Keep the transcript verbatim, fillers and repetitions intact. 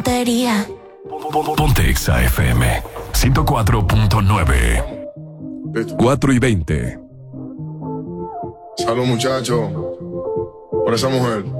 tontería. Ponte Exa F M ciento cuatro punto nueve. cuatro y veinte. Salud, muchachos, por esa mujer.